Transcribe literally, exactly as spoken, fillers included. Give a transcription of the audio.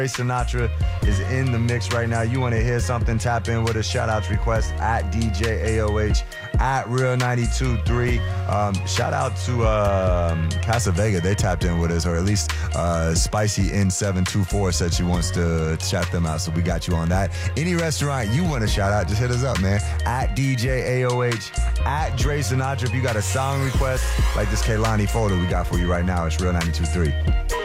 Sinatra is in the mix right now. You want to hear something, tap in with a shout-out request at D J A O H, at Real ninety-two point three. Um, shout out to um, Casa Vega. They tapped in with us, or at least uh, Spicy N seven two four said she wants to shout them out, so we got you on that. Any restaurant you want to shout out, just hit us up, man. At D J A O H, at Dre Sinatra. If you got a song request like this Kehlani photo we got for you right now, it's Real ninety-two point three.